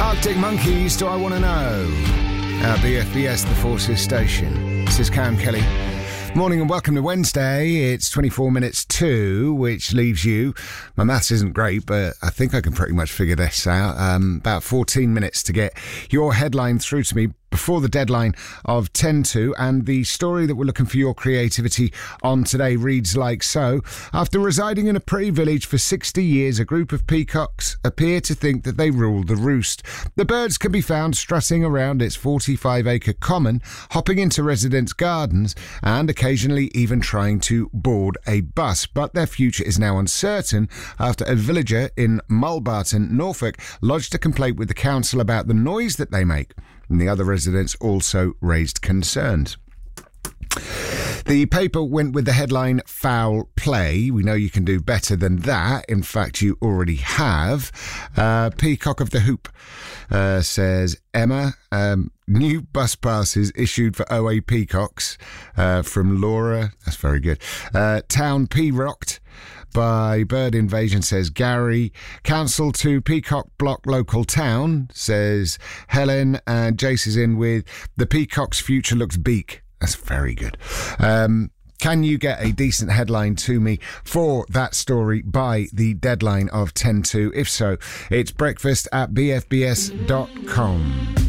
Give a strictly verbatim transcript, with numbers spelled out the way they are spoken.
Arctic Monkeys, Do I Want to Know? Our B F B S, the Forces Station. This is Cam Kelly. Morning and welcome to Wednesday. It's twenty-four minutes to, which leaves you, my maths isn't great, but I think I can pretty much figure this out, um, about fourteen minutes to get your headline through to me before the deadline of ten to, and the story that we're looking for your creativity on today reads like so. After residing in a prairie village for sixty years, a group of peacocks appear to think that they rule the roost. The birds can be found strutting around its forty-five acre common, hopping into residents' gardens, and occasionally even trying to board a bus. But their future is now uncertain after a villager in Mulbarton, Norfolk, lodged a complaint with the council about the noise that they make. And the other residents also raised concerns. The paper went with the headline, Foul Play. We know you can do better than that. In fact, you already have. Uh, Peacock of the Hoop uh, says, Emma, um, new bus passes issued for O A Peacocks uh, from Laura. That's very good. Uh, Town P-Rocked by Bird Invasion, says Gary. Council to Peacock Block Local Town, says Helen. And Jace is in with The Peacock's Future Looks Beak. That's very good. Um, can you get a decent headline to me for that story by the deadline of ten to? If so, it's breakfast at b f b s dot com.